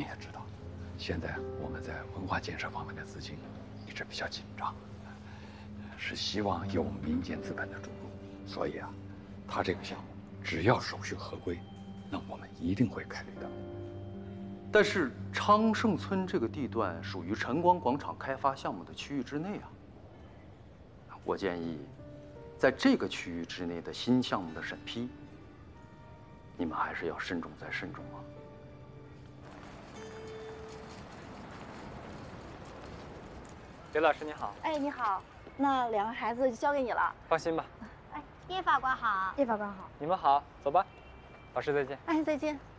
你也知道，现在我们在文化建设方面的资金一直比较紧张，是希望有民间资本的注入。所以啊，他这个项目只要手续合规，那我们一定会考虑的。 但是昌盛村这个地段属于晨光广场开发项目的区域之内啊。我建议，在这个区域之内的新项目的审批，你们还是要慎重再慎重啊。 刘老师你好。 哎，你好，那两个孩子就交给你了。 放心吧。 哎，叶法官好。叶法官好。 你们好，走吧。老师再见。 哎，再见。